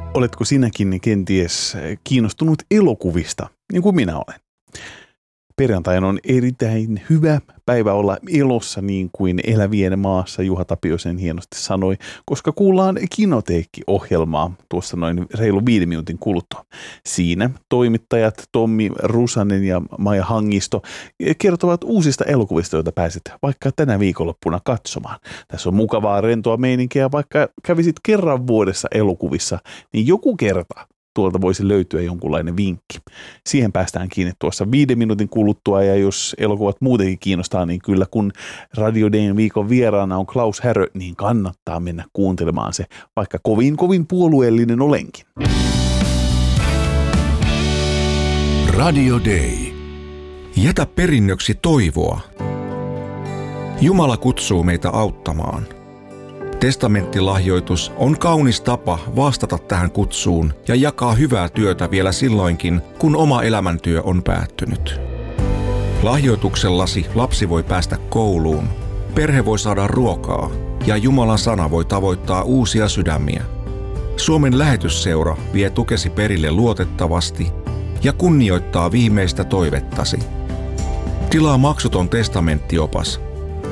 Oletko sinäkin kenties kiinnostunut elokuvista, niin kuin minä olen? Perjantaina on erittäin hyvä päivä olla elossa, niin kuin Elävien maassa Juha Tapiosen hienosti sanoi, koska kuullaan Kinoteekki-ohjelmaa tuossa noin reilu 5 minuutin kuluttua. Siinä toimittajat Tommi Rusanen ja Maija Hangisto kertovat uusista elokuvista, joita pääset vaikka tänä viikonloppuna katsomaan. Tässä on mukavaa rentoa meininkiä, vaikka kävisit kerran vuodessa elokuvissa, niin joku kerta tuolta voisi löytyä jonkunlainen vinkki. Siihen päästään kiinni tuossa 5 minuutin kuluttua, ja jos elokuvat muutenkin kiinnostaa, niin kyllä kun Radio Dayn viikon vieraana on Klaus Härö, niin kannattaa mennä kuuntelemaan se, vaikka kovin puolueellinen olenkin. Radio Day. Jätä perinnöksi toivoa. Jumala kutsuu meitä auttamaan. Testamenttilahjoitus on kaunis tapa vastata tähän kutsuun ja jakaa hyvää työtä vielä silloinkin, kun oma elämäntyö on päättynyt. Lahjoituksellasi lapsi voi päästä kouluun, perhe voi saada ruokaa ja Jumalan sana voi tavoittaa uusia sydämiä. Suomen lähetysseura vie tukesi perille luotettavasti ja kunnioittaa viimeistä toivettasi. Tilaa maksuton testamenttiopas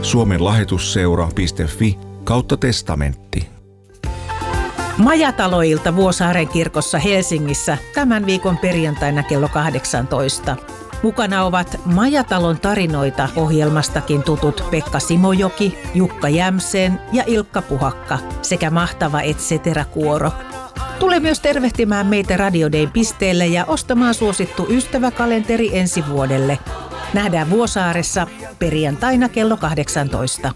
suomenlahetusseura.fi/testamentti. Majataloilta Vuosaaren kirkossa Helsingissä tämän viikon perjantaina kello 18. Mukana ovat Majatalon tarinoita -ohjelmastakin tutut Pekka Simojoki, Jukka Jämseen ja Ilkka Puhakka sekä mahtava ETC-kuoro. Tule myös tervehtimään meitä Radio Dayn pisteelle ja ostamaan suosittu ystäväkalenteri ensi vuodelle. Nähdään Vuosaaressa perjantaina kello 18.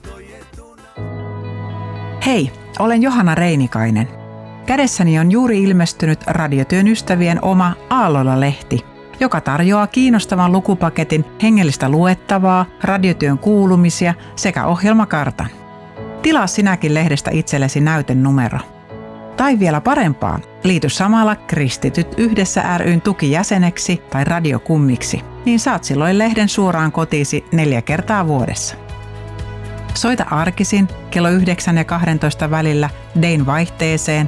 Hei, olen Johanna Reinikainen. Kädessäni on juuri ilmestynyt Radiotyön ystävien oma Aallolla-lehti, joka tarjoaa kiinnostavan lukupaketin hengellistä luettavaa, radiotyön kuulumisia sekä ohjelmakartan. Tilaa sinäkin lehdestä itsellesi näytenumero. Tai vielä parempaa, liity samalla Kristityt yhdessä ry:n tukijäseneksi tai radiokummiksi, niin saat silloin lehden suoraan kotiisi 4 kertaa vuodessa. Soita arkisin kello 9 ja 12 välillä Dayn vaihteeseen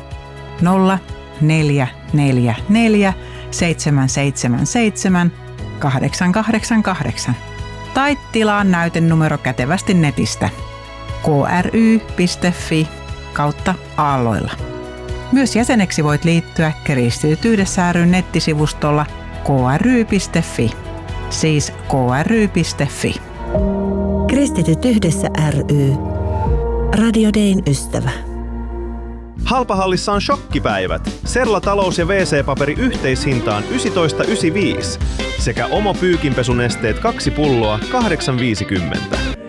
0444 777 888 tai tilaa näytenumero kätevästi netistä kry.fi/aalloilla. Myös jäseneksi voit liittyä Kristityt yhdessä ry:n nettisivustolla kry.fi, siis kry.fi. Kristityt yhdessä ry. Radio Dayn ystävä. Halpahallissa on shokkipäivät. Serla talous- ja WC-paperi yhteishintaan 19,95 sekä Omo pyykinpesunesteet 2 pulloa 8,50.